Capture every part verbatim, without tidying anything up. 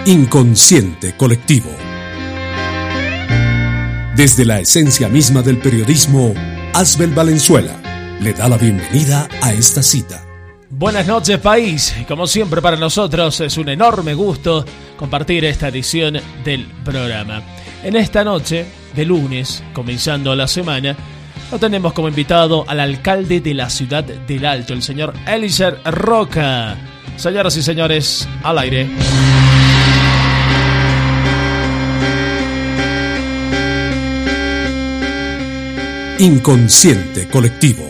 Inconsciente colectivo. Desde la esencia misma del periodismo, Asbel Valenzuela le da la bienvenida a esta cita. Buenas noches, país. Como siempre para nosotros es un enorme gusto compartir esta edición del programa. En esta noche de lunes, comenzando la semana, lo tenemos como invitado al alcalde de la ciudad del Alto, el señor Eliezer Roca. Señoras y señores, al aire. Inconsciente colectivo.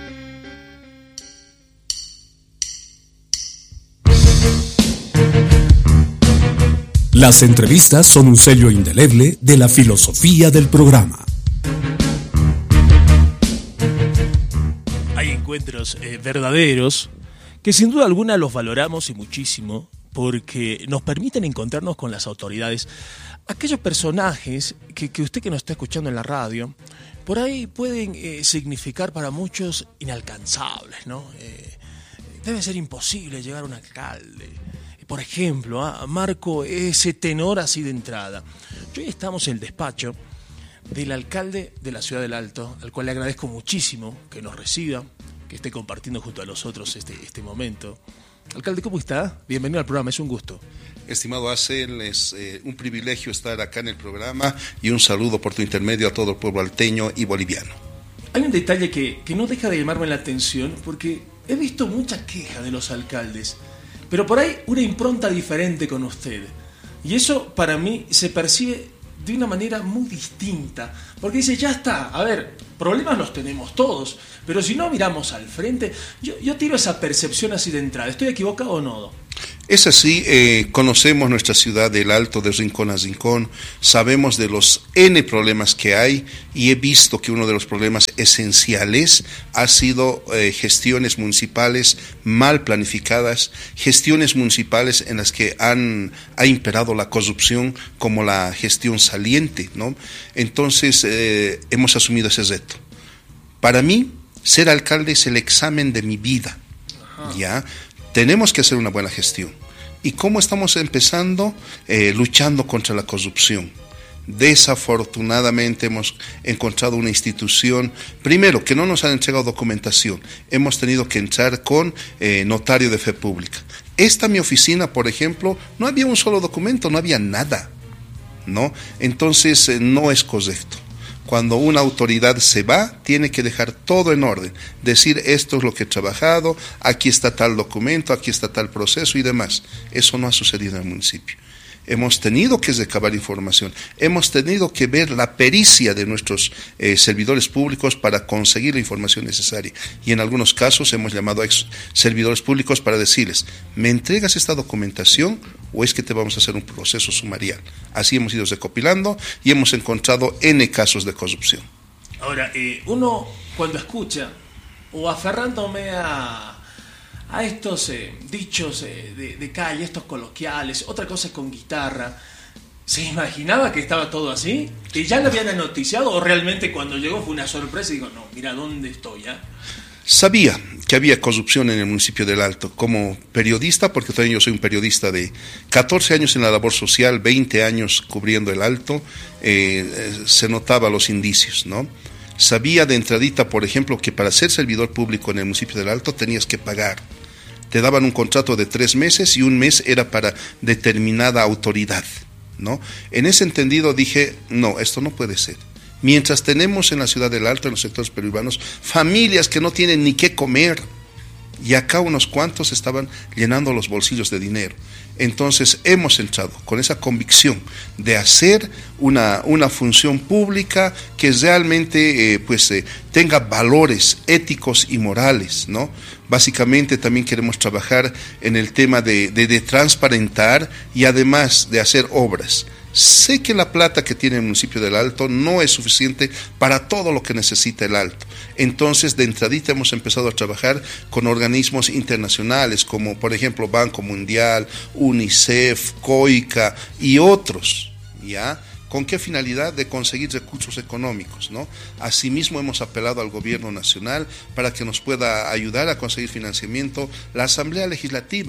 Las entrevistas son un sello indeleble de la filosofía del programa. Hay encuentros eh, verdaderos que sin duda alguna los valoramos y muchísimo porque nos permiten encontrarnos con las autoridades. Aquellos personajes que, que usted que nos está escuchando en la radio, por ahí pueden eh, significar para muchos inalcanzables, ¿no? Eh, debe ser imposible llegar a un alcalde. Por ejemplo, ¿ah? marco ese tenor así de entrada. Hoy estamos en el despacho del alcalde de la ciudad del Alto, al cual le agradezco muchísimo que nos reciba, que esté compartiendo junto a nosotros este, este momento. Alcalde, ¿cómo está? Bienvenido al programa, es un gusto. Estimado Asbel, es eh, un privilegio estar acá en el programa y un saludo por tu intermedio a todo el pueblo alteño y boliviano. Hay un detalle que, que no deja de llamarme la atención porque he visto muchas quejas de los alcaldes, pero por ahí una impronta diferente con usted. Y eso para mí se percibe de una manera muy distinta, porque dice, ya está, a ver, problemas los tenemos todos, pero si no miramos al frente, yo, yo tiro esa percepción así de entrada. ¿Estoy equivocado o no? Es así, eh, conocemos nuestra ciudad del Alto de rincón a rincón, sabemos de los N problemas que hay y he visto que uno de los problemas esenciales ha sido eh, gestiones municipales mal planificadas, gestiones municipales en las que han, ha imperado la corrupción como la gestión saliente, ¿no? Entonces eh, hemos asumido ese reto. Para mí, ser alcalde es el examen de mi vida, ¿ya? Tenemos que hacer una buena gestión. ¿Y cómo estamos empezando? Eh, luchando contra la corrupción. Desafortunadamente hemos encontrado una institución, primero, que no nos han entregado documentación. Hemos tenido que entrar con eh, notario de fe pública. Esta mi oficina, por ejemplo, no había un solo documento, no había nada, ¿no? Entonces eh, no es correcto. Cuando una autoridad se va, tiene que dejar todo en orden, decir esto es lo que he trabajado, aquí está tal documento, aquí está tal proceso y demás. Eso no ha sucedido en el municipio. Hemos tenido que recabar información, hemos tenido que ver la pericia de nuestros eh, servidores públicos para conseguir la información necesaria. Y en algunos casos hemos llamado a ex servidores públicos para decirles, ¿me entregas esta documentación o es que te vamos a hacer un proceso sumarial? Así hemos ido recopilando y hemos encontrado N casos de corrupción. Ahora, eh, uno cuando escucha, o aferrándome a... a estos eh, dichos eh, de, de calle, estos coloquiales, otra cosa es con guitarra, ¿se imaginaba que estaba todo así? ¿Que ya lo habían noticiado o realmente cuando llegó fue una sorpresa y digo, no, mira dónde estoy ya? Sabía que había corrupción en el municipio del Alto. Como periodista, porque también yo soy un periodista de catorce años en la labor social, veinte años cubriendo el Alto, eh, eh, se notaba los indicios, ¿no? Sabía de entradita, por ejemplo, que para ser servidor público en el municipio del Alto tenías que pagar. Te daban un contrato de tres meses y un mes era para determinada autoridad, ¿no? En ese entendido dije, no, esto no puede ser. Mientras tenemos en la ciudad del Alto, en los sectores periurbanos, familias que no tienen ni qué comer, y acá unos cuantos estaban llenando los bolsillos de dinero. Entonces hemos entrado con esa convicción de hacer una, una función pública que realmente eh, pues, eh, tenga valores éticos y morales, ¿no? Básicamente también queremos trabajar en el tema de, de, de transparentar y además de hacer obras. Sé que la plata que tiene el municipio del Alto no es suficiente para todo lo que necesita el Alto. Entonces, de entradita hemos empezado a trabajar con organismos internacionales, como por ejemplo Banco Mundial, UNICEF, COICA y otros, ¿ya? ¿Con qué finalidad? De conseguir recursos económicos, ¿no? Asimismo hemos apelado al gobierno nacional para que nos pueda ayudar a conseguir financiamiento la Asamblea Legislativa.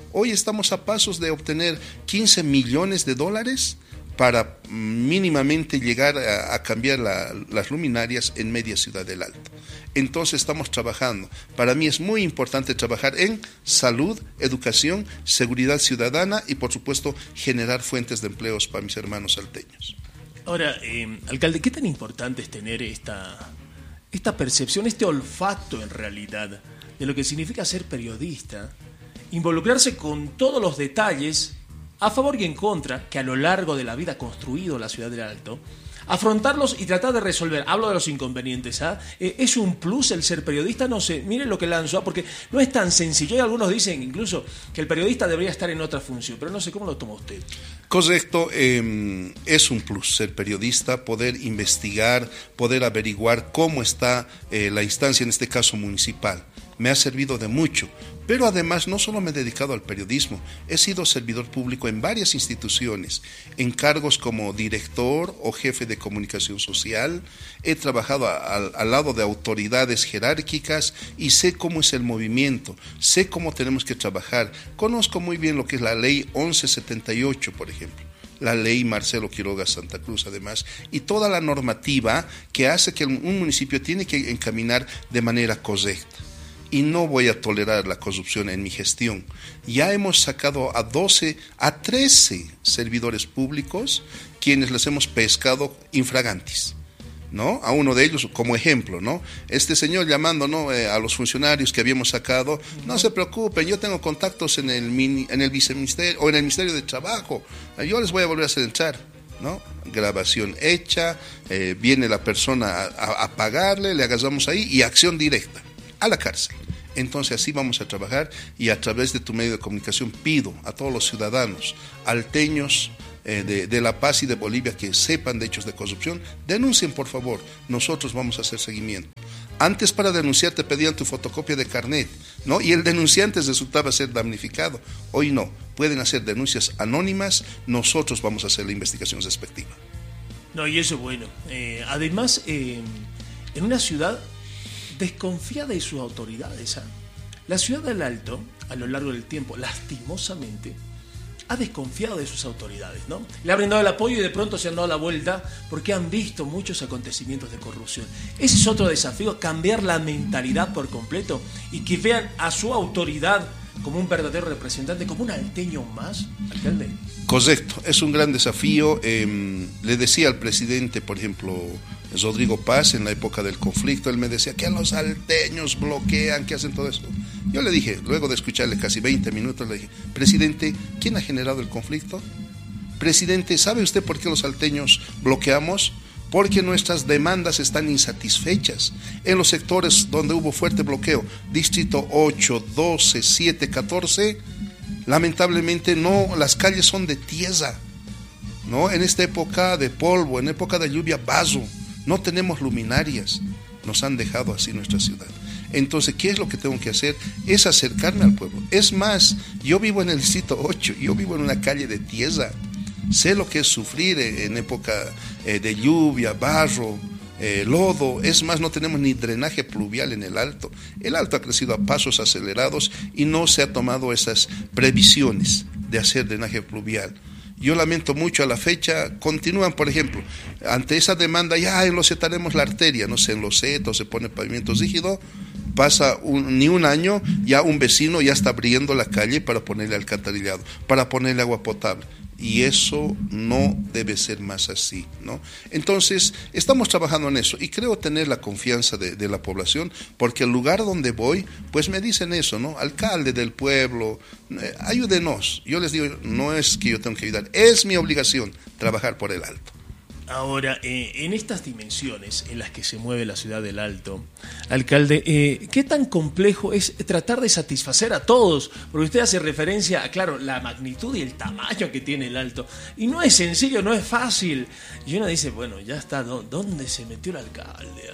Hoy estamos a pasos de obtener quince millones de dólares para mínimamente llegar a, a cambiar la, las luminarias en media Ciudad del Alto. Entonces estamos trabajando. Para mí es muy importante trabajar en salud, educación, seguridad ciudadana y por supuesto generar fuentes de empleos para mis hermanos salteños. Ahora, eh, alcalde, ¿qué tan importante es tener esta, esta percepción, este olfato en realidad de lo que significa ser periodista, involucrarse con todos los detalles a favor y en contra que a lo largo de la vida ha construido la Ciudad del Alto, afrontarlos y tratar de resolver? Hablo de los inconvenientes, ¿ah? Eh, ¿Es un plus el ser periodista? No sé, miren lo que lanzó, porque no es tan sencillo. Y algunos dicen incluso que el periodista debería estar en otra función, pero no sé, ¿cómo lo toma usted? Correcto, eh, es un plus ser periodista, poder investigar, poder averiguar cómo está eh, la instancia, en este caso municipal. Me ha servido de mucho, pero además no solo me he dedicado al periodismo, he sido servidor público en varias instituciones, en cargos como director o jefe de comunicación social, he trabajado a, a, al lado de autoridades jerárquicas y sé cómo es el movimiento, sé cómo tenemos que trabajar, conozco muy bien lo que es la ley once setenta y ocho, por ejemplo. La ley Marcelo Quiroga Santa Cruz, además, y toda la normativa que hace que un municipio tiene que encaminar de manera correcta. Y no voy a tolerar la corrupción en mi gestión. Ya hemos sacado a doce, a trece servidores públicos, quienes les hemos pescado infragantis, ¿no? A uno de ellos como ejemplo, ¿no? Este señor llamando, ¿no? eh, a los funcionarios que habíamos sacado, no se preocupen, yo tengo contactos en el, mini, en el viceministerio o en el Ministerio de Trabajo, yo les voy a volver a hacer entrar, ¿no? Grabación hecha, eh, viene la persona a, a, a pagarle, le agarramos ahí y acción directa a la cárcel. Entonces así vamos a trabajar y a través de tu medio de comunicación pido a todos los ciudadanos alteños eh, de, de La Paz y de Bolivia que sepan de hechos de corrupción, denuncien por favor, nosotros vamos a hacer seguimiento. Antes para denunciar te pedían tu fotocopia de carnet, ¿no? Y el denunciante resultaba ser damnificado. Hoy no, pueden hacer denuncias anónimas, nosotros vamos a hacer la investigación respectiva. No, y eso es bueno. Eh, además, eh, en una ciudad desconfía de sus autoridades. ¿eh? La Ciudad del Alto, a lo largo del tiempo, lastimosamente, ha desconfiado de sus autoridades, ¿no? Le ha brindado el apoyo y de pronto se han dado la vuelta porque han visto muchos acontecimientos de corrupción. Ese es otro desafío, cambiar la mentalidad por completo y que vean a su autoridad como un verdadero representante, como un alteño más, alcalde. Correcto, es un gran desafío. Eh, le decía al presidente, por ejemplo, Rodrigo Paz, en la época del conflicto, él me decía que a los salteños bloquean, que hacen todo eso. Yo le dije, luego de escucharle casi veinte minutos, le dije, presidente, ¿quién ha generado el conflicto? Presidente, ¿sabe usted por qué los salteños bloqueamos? Porque nuestras demandas están insatisfechas. En los sectores donde hubo fuerte bloqueo, distrito ocho, doce, siete, catorce, lamentablemente no, las calles son de tierra, ¿no? En esta época de polvo, en época de lluvia, vaso, no tenemos luminarias, nos han dejado así nuestra ciudad. Entonces, ¿qué es lo que tengo que hacer? Es acercarme al pueblo. Es más, yo vivo en el distrito ocho, yo vivo en una calle de tierra, sé lo que es sufrir en época eh, de lluvia, barro, eh, lodo. Es más, no tenemos ni drenaje pluvial en el Alto. El Alto ha crecido a pasos acelerados y no se ha tomado esas previsiones de hacer drenaje pluvial. Yo lamento mucho, a la fecha continúan, por ejemplo, ante esa demanda, ya enlosetaremos la arteria, no sé, en los setos se pone pavimento rígido, pasa un, ni un año, ya un vecino ya está abriendo la calle para ponerle alcantarillado, para ponerle agua potable. Y eso no debe ser más así, ¿no? Entonces, estamos trabajando en eso y creo tener la confianza de, de la población, porque el lugar donde voy, pues me dicen eso, ¿no? Alcalde del pueblo, eh, ayúdenos. Yo les digo, no es que yo tengo que ayudar, es mi obligación trabajar por el Alto. Ahora, eh, en estas dimensiones en las que se mueve la Ciudad del Alto, alcalde, eh, ¿qué tan complejo es tratar de satisfacer a todos? Porque usted hace referencia a, claro, la magnitud y el tamaño que tiene el Alto. Y no es sencillo, no es fácil. Y uno dice, bueno, ya está, ¿dónde se metió el alcalde?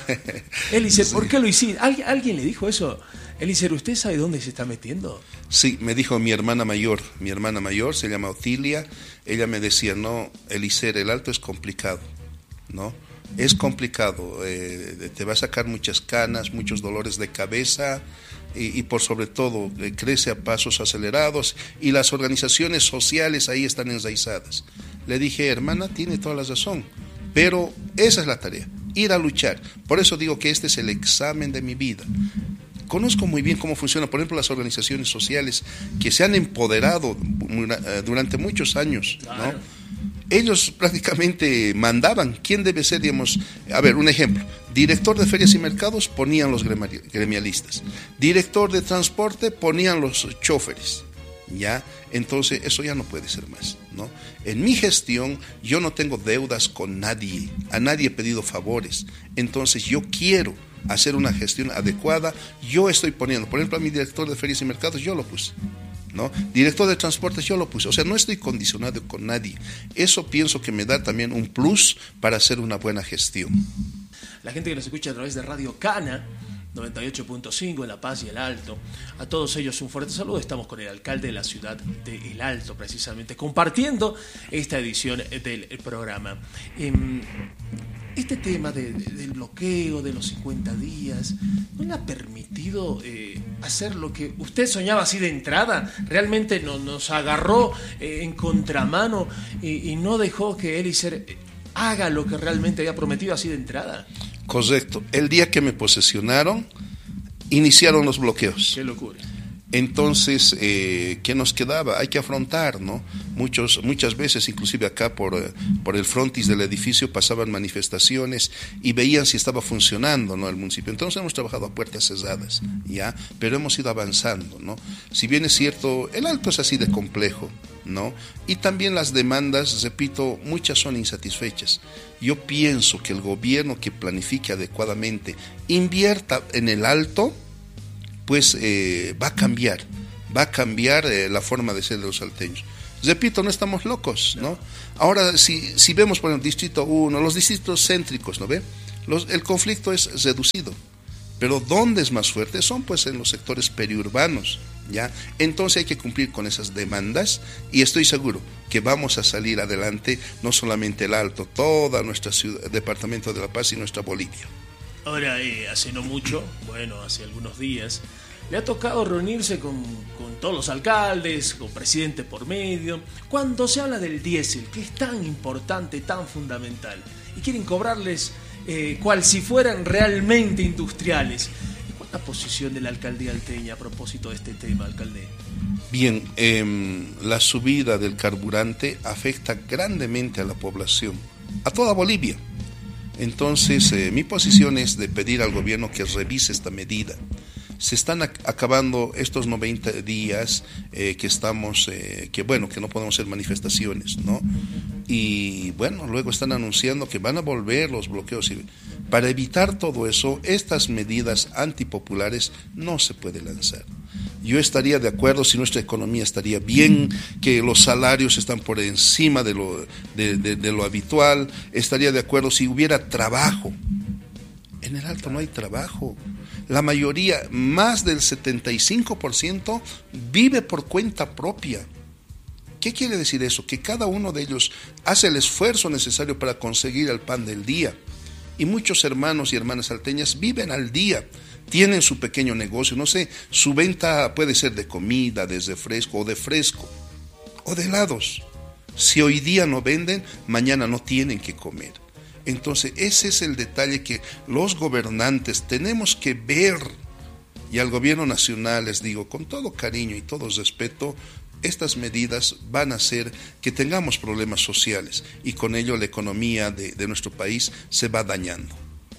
Eliezer, sí. ¿Por qué lo hiciste? ¿Alguien, ¿Alguien le dijo eso? Eliezer, ¿usted sabe dónde se está metiendo? Sí, me dijo mi hermana mayor, mi hermana mayor se llama Otilia, ella me decía, no, Eliezer, el Alto es complicado, ¿no? Es complicado, eh, te va a sacar muchas canas, muchos dolores de cabeza, y, y por sobre todo eh, crece a pasos acelerados y las organizaciones sociales ahí están enraizadas. Le dije, hermana, tiene toda la razón, pero esa es la tarea, ir a luchar. Por eso digo que este es el examen de mi vida. Conozco muy bien cómo funcionan, por ejemplo, las organizaciones sociales que se han empoderado durante muchos años, ¿no? Ellos prácticamente mandaban quién debe ser, digamos, a ver, un ejemplo, director de ferias y mercados ponían los gremialistas, director de transporte ponían los choferes, ¿ya? Entonces eso ya no puede ser más, ¿no? En mi gestión yo no tengo deudas con nadie, a nadie he pedido favores, entonces yo quiero hacer una gestión adecuada. Yo estoy poniendo, por ejemplo, a mi director de ferias y mercados yo lo puse, ¿no? Director de transportes yo lo puse, o sea, no estoy condicionado con nadie. Eso pienso que me da también un plus para hacer una buena gestión. La gente que nos escucha a través de Radio Cana noventa y ocho punto cinco en La Paz y El Alto, a todos ellos un fuerte saludo. Estamos con el alcalde de la ciudad de El Alto, precisamente, compartiendo esta edición del programa. Este tema de, de, del bloqueo de los cincuenta días, ¿no le ha permitido eh, hacer lo que usted soñaba así de entrada? ¿Realmente no, nos agarró eh, en contramano y, y no dejó que Eliezer haga lo que realmente había prometido así de entrada? Correcto. El día que me posesionaron, iniciaron los bloqueos. Qué locura. Entonces, eh, ¿qué nos quedaba? Hay que afrontar, ¿no? Muchos, muchas veces, inclusive acá por, por el frontis del edificio, pasaban manifestaciones y veían si estaba funcionando, ¿no?, el municipio. Entonces hemos trabajado a puertas cerradas, ¿ya? Pero hemos ido avanzando, ¿no? Si bien es cierto, el Alto es así de complejo, ¿no? Y también las demandas, repito, muchas son insatisfechas. Yo pienso que el gobierno que planifique adecuadamente, invierta en el Alto, pues eh, va a cambiar, va a cambiar eh, la forma de ser de los salteños. Repito, no estamos locos, ¿no? Ahora, si, si vemos por el Distrito uno, los distritos céntricos, ¿no ve? Los, el conflicto es reducido, pero ¿dónde es más fuerte? Son pues en los sectores periurbanos, ¿ya? Entonces hay que cumplir con esas demandas y estoy seguro que vamos a salir adelante, no solamente el Alto, toda nuestra ciudad, departamento de La Paz y nuestra Bolivia. Ahora, eh, hace no mucho, bueno, hace algunos días, le ha tocado reunirse con, con todos los alcaldes, con presidente por medio, cuando se habla del diésel, que es tan importante, tan fundamental, y quieren cobrarles eh, cual si fueran realmente industriales. ¿Cuál es la posición de la alcaldía alteña a propósito de este tema, alcalde? Bien, eh, la subida del carburante afecta grandemente a la población, a toda Bolivia. Entonces, eh, mi posición es de pedir al gobierno que revise esta medida. Se están ac- acabando estos noventa días eh, que estamos, eh, que bueno, que no podemos hacer manifestaciones, ¿no? Y bueno, luego están anunciando que van a volver los bloqueos. Y para evitar todo eso, estas medidas antipopulares no se puede lanzar. Yo estaría de acuerdo si nuestra economía estaría bien, que los salarios están por encima de lo, de, de, de lo habitual, estaría de acuerdo si hubiera trabajo. En el Alto no hay trabajo. La mayoría, más del setenta y cinco por ciento, vive por cuenta propia. ¿Qué quiere decir eso? Que cada uno de ellos hace el esfuerzo necesario para conseguir el pan del día. Y muchos hermanos y hermanas salteñas viven al día. Tienen su pequeño negocio, no sé, su venta puede ser de comida, de refresco o de fresco, o de helados. Si hoy día no venden, mañana no tienen que comer. Entonces ese es el detalle que los gobernantes tenemos que ver. Y al gobierno nacional les digo, con todo cariño y todo respeto, estas medidas van a hacer que tengamos problemas sociales y con ello la economía de, de nuestro país se va dañando.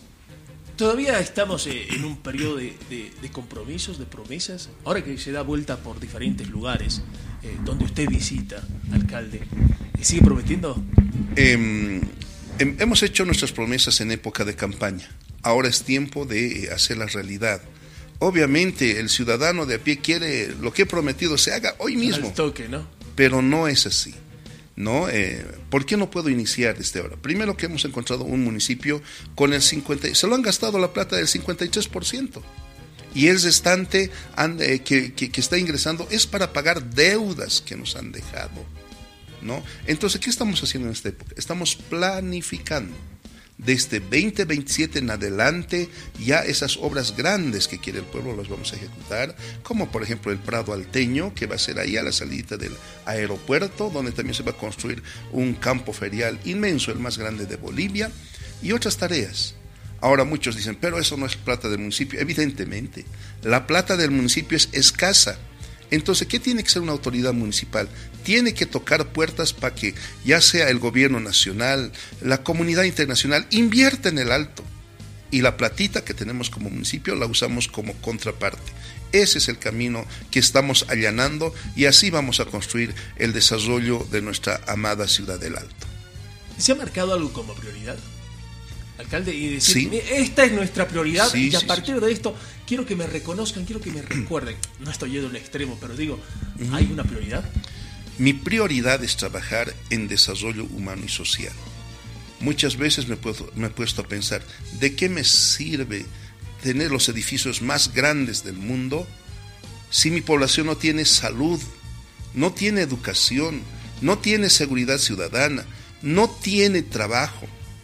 Todavía estamos eh, en un periodo de, de, de compromisos, de promesas. Ahora que se da vuelta por diferentes lugares eh, donde usted visita, alcalde, ¿sigue prometiendo? Eh, eh, hemos hecho nuestras promesas en época de campaña. Ahora es tiempo de eh, hacerlas realidad. Obviamente el ciudadano de a pie quiere lo que he prometido se haga hoy mismo. Al toque, ¿no? Pero no es así. ¿No? Eh, ¿Por qué no puedo iniciar desde ahora? Primero que hemos encontrado un municipio con el cincuenta, se lo han gastado la plata del cincuenta y tres por ciento y el restante han, eh, que, que, que está ingresando es para pagar deudas que nos han dejado, ¿no? Entonces, ¿qué estamos haciendo en esta época? Estamos planificando, Desde veinte veintisiete en adelante, ya esas obras grandes que quiere el pueblo las vamos a ejecutar, como por ejemplo el Prado Alteño, que va a ser ahí a la salida del aeropuerto, donde también se va a construir un campo ferial inmenso, el más grande de Bolivia, y otras tareas. Ahora muchos dicen, pero eso no es plata del municipio. Evidentemente, la plata del municipio es escasa. Entonces, ¿qué tiene que ser una autoridad municipal? Tiene que tocar puertas para que ya sea el gobierno nacional, la comunidad internacional, invierta en el Alto. Y la platita que tenemos como municipio la usamos como contraparte. Ese es el camino que estamos allanando y así vamos a construir el desarrollo de nuestra amada ciudad del Alto. ¿Se ha marcado algo como prioridad, alcalde? Y decir, sí. esta es nuestra prioridad sí, y a sí, partir sí. de esto quiero que me reconozcan, quiero que me recuerden. No estoy yendo a un extremo, pero digo, ¿hay una prioridad? Mi prioridad es trabajar en desarrollo humano y social. Muchas veces me, puedo, me he puesto a pensar, ¿de qué me sirve tener los edificios más grandes del mundo si mi población no tiene salud, no tiene educación, no tiene seguridad ciudadana, no tiene trabajo?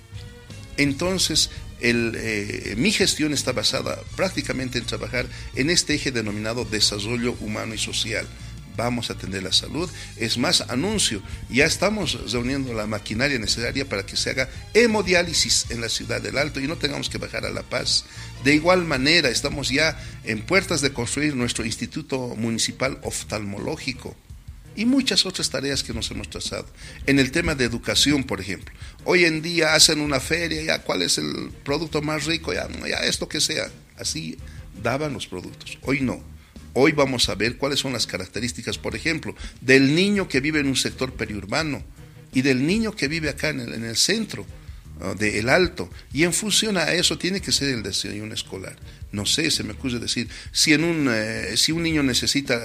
Entonces, el, eh, mi gestión está basada prácticamente en trabajar en este eje denominado desarrollo humano y social. Vamos a atender la salud. Es más, anuncio, ya estamos reuniendo la maquinaria necesaria para que se haga hemodiálisis en la ciudad del Alto y no tengamos que bajar a La Paz. De igual manera, estamos ya en puertas de construir nuestro Instituto Municipal Oftalmológico y muchas otras tareas que nos hemos trazado. En el tema de educación, por ejemplo, hoy en día hacen una feria, ya cuál es el producto más rico, ya, ya esto que sea, así daban los productos, hoy no. Hoy vamos a ver cuáles son las características, por ejemplo, del niño que vive en un sector periurbano y del niño que vive acá en el, en el centro uh, de El Alto, y en función a eso tiene que ser el desayuno escolar. No sé, se me ocurre decir, si, en un, eh, si un niño necesita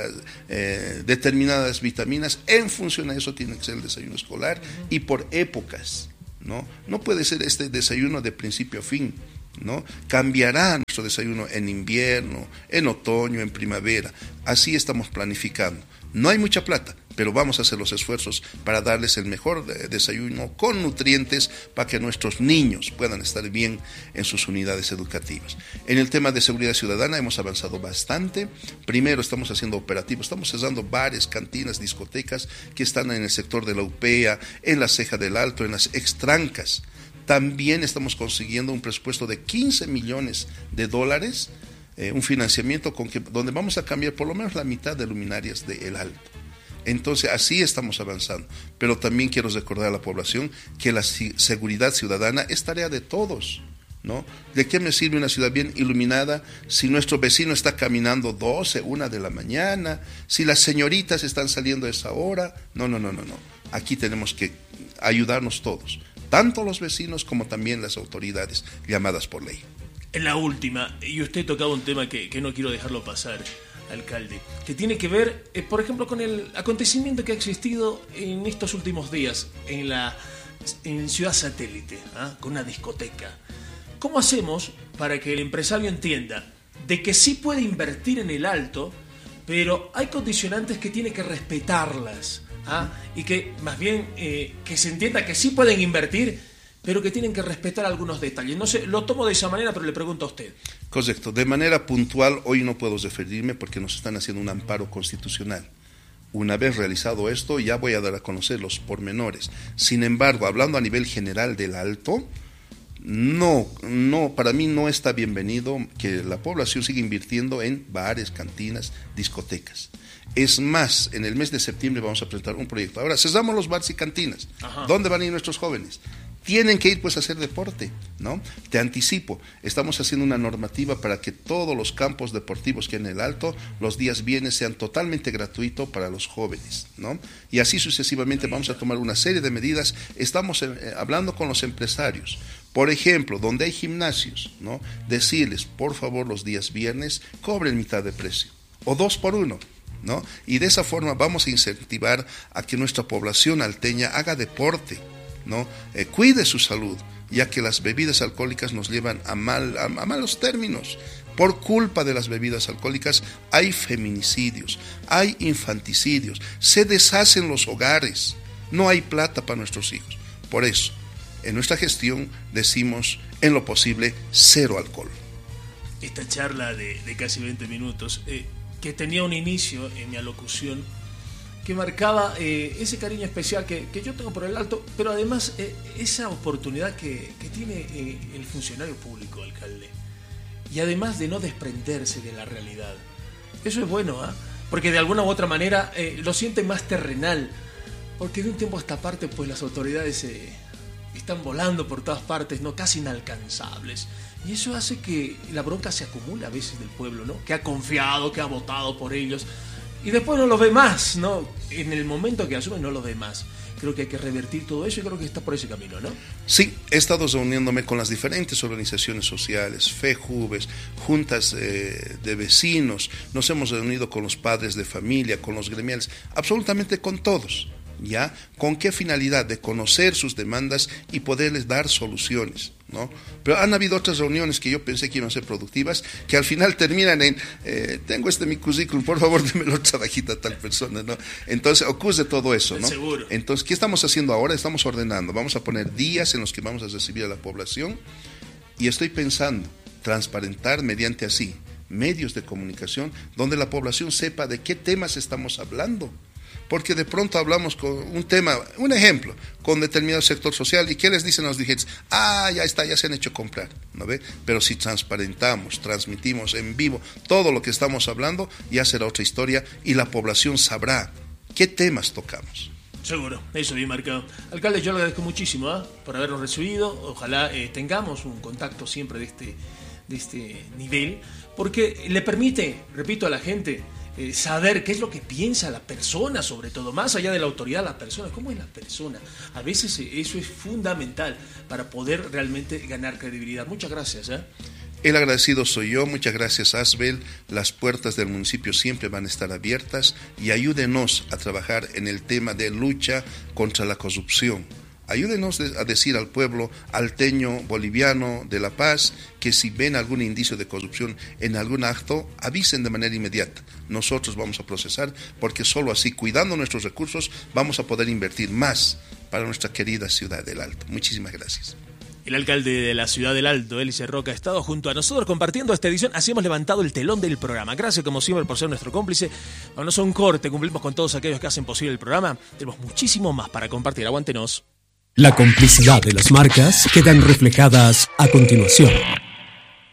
eh, determinadas vitaminas, en función a eso tiene que ser el desayuno escolar y por épocas, ¿no? No puede ser este desayuno de principio a fin, ¿no? Cambiará nuestro desayuno en invierno, en otoño, en primavera. Así estamos planificando. No hay mucha plata, pero vamos a hacer los esfuerzos para darles el mejor desayuno con nutrientes para que nuestros niños puedan estar bien en sus unidades educativas. En el tema de seguridad ciudadana hemos avanzado bastante. Primero estamos haciendo operativos, estamos cerrando varias cantinas, discotecas que están en el sector de la U P E A, en la Ceja del Alto, en las extrancas. También estamos consiguiendo un presupuesto de quince millones de dólares, eh, un financiamiento con que, donde vamos a cambiar por lo menos la mitad de luminarias de El Alto. Entonces, así estamos avanzando. Pero también quiero recordar a la población que la seguridad ciudadana es tarea de todos, ¿no? ¿De qué me sirve una ciudad bien iluminada si nuestro vecino está caminando doce, una de la mañana, si las señoritas están saliendo a esa hora? No, no, no, no, no. Aquí tenemos que ayudarnos todos, tanto los vecinos como también las autoridades llamadas por ley. En la última, y usted tocaba un tema que, que no quiero dejarlo pasar, alcalde, que tiene que ver, eh, por ejemplo, con el acontecimiento que ha existido en estos últimos días en la en Ciudad Satélite, ¿ah? Con una discoteca. ¿Cómo hacemos para que el empresario entienda de que sí puede invertir en El Alto, pero hay condicionantes que tiene que respetarlas? ¿Ah? Y que más bien eh, que se entienda que sí pueden invertir, pero que tienen que respetar algunos detalles. No sé, lo tomo de esa manera, pero le pregunto a usted. Correcto. De manera puntual, hoy no puedo referirme porque nos están haciendo un amparo constitucional. Una vez realizado esto, ya voy a dar a conocer los pormenores. Sin embargo, hablando a nivel general del Alto, no, no, para mí no está bienvenido que la población siga invirtiendo en bares, cantinas, discotecas. Es más, en el mes de septiembre vamos a presentar un proyecto. Ahora, cesamos los bares y cantinas. Ajá. ¿Dónde van a ir nuestros jóvenes? Tienen que ir pues a hacer deporte, ¿no? Te anticipo, estamos haciendo una normativa para que todos los campos deportivos que hay en El Alto, los días viernes sean totalmente gratuitos para los jóvenes, ¿no? Y así sucesivamente vamos a tomar una serie de medidas. Estamos eh, hablando con los empresarios. Por ejemplo, donde hay gimnasios, ¿no? Decirles, por favor, los días viernes cobren mitad de precio o dos por uno, ¿no? Y de esa forma vamos a incentivar a que nuestra población alteña haga deporte, ¿no? Eh, cuide su salud, ya que las bebidas alcohólicas nos llevan a, mal, a, a malos términos. Por culpa de las bebidas alcohólicas hay feminicidios, hay infanticidios, se deshacen los hogares, no hay plata para nuestros hijos. Por eso, En nuestra gestión decimos, en lo posible, cero alcohol. Esta charla de, de casi veinte minutos, eh, que tenía un inicio en mi alocución, que marcaba eh, ese cariño especial que, que yo tengo por el Alto, pero además eh, esa oportunidad que, que tiene eh, el funcionario público, alcalde, y además de no desprenderse de la realidad. Eso es bueno, ¿eh? Porque de alguna u otra manera eh, lo siente más terrenal, porque de un tiempo a esta parte pues las autoridades eh, están volando por todas partes, ¿no? Casi inalcanzables, y eso hace que la bronca se acumule a veces del pueblo, ¿no? Que ha confiado, que ha votado por ellos, y después no los ve más, ¿no? En el momento que asume no los ve más. Creo que hay que revertir todo eso y creo que está por ese camino, ¿no? Sí, he estado reuniéndome con las diferentes organizaciones sociales, FEJUVES, juntas eh, de vecinos, nos hemos reunido con los padres de familia, con los gremiales, absolutamente con todos, ¿ya? ¿Con qué finalidad? De conocer sus demandas y poderles dar soluciones, ¿no? Pero han habido otras reuniones que yo pensé que iban a ser productivas, que al final terminan en, eh, tengo este mi currículum, por favor, démelo otra bajita a tal persona, ¿no? Entonces ocurre todo eso, ¿no? Seguro. Entonces, ¿qué estamos haciendo ahora? Estamos ordenando, vamos a poner días en los que vamos a recibir a la población, y estoy pensando transparentar mediante así medios de comunicación donde la población sepa de qué temas estamos hablando. Porque de pronto hablamos con un tema, un ejemplo, con determinado sector social, y ¿qué les dicen los dirigentes? Ah, ya está, ya se han hecho comprar, ¿no ve? Pero si transparentamos, transmitimos en vivo todo lo que estamos hablando, ya será otra historia y la población sabrá qué temas tocamos. Seguro, eso bien marcado. Alcalde, yo le agradezco muchísimo ¿eh? por habernos recibido. Ojalá eh, tengamos un contacto siempre de este, de este nivel, porque le permite, repito, a la gente Eh, saber qué es lo que piensa la persona, sobre todo, más allá de la autoridad, la persona, cómo es la persona. A veces eh, eso es fundamental para poder realmente ganar credibilidad. Muchas gracias. ¿eh? El agradecido soy yo, muchas gracias Asbel, las puertas del municipio siempre van a estar abiertas y ayúdenos a trabajar en el tema de lucha contra la corrupción. Ayúdenos a decir al pueblo alteño, boliviano, de La Paz, que si ven algún indicio de corrupción en algún acto, avisen de manera inmediata. Nosotros vamos a procesar, porque solo así, cuidando nuestros recursos, vamos a poder invertir más para nuestra querida ciudad del Alto. Muchísimas gracias. El alcalde de la ciudad del Alto, Hélice Roca, ha estado junto a nosotros compartiendo esta edición. Así hemos levantado el telón del programa. Gracias, como siempre, por ser nuestro cómplice. Vámonos a un corte, cumplimos con todos aquellos que hacen posible el programa. Tenemos muchísimo más para compartir. Aguántenos. La complicidad de las marcas quedan reflejadas a continuación.